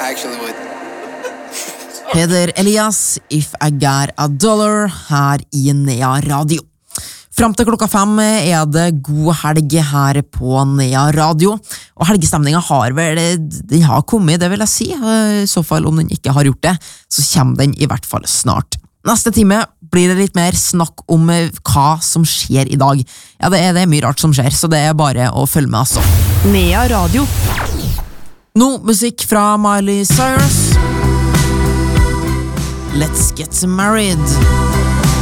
actually would. Peder Elias, If I Got a Dollar, her I Nea Radio. Fram til klokka 5 det god helg her på Nea Radio, og helgestemningen har vel, den har kommet, det vil jeg si. I så fall om den ikke har gjort det, så kommer den I hvert fall snart. Neste time blir det litt mer snakk om hva som skjer I dag. Ja, det er mye rart som skjer, så det bare å følge med altså. Nea Radio. Nå musikk fra Miley Cyrus. Let's Get Married.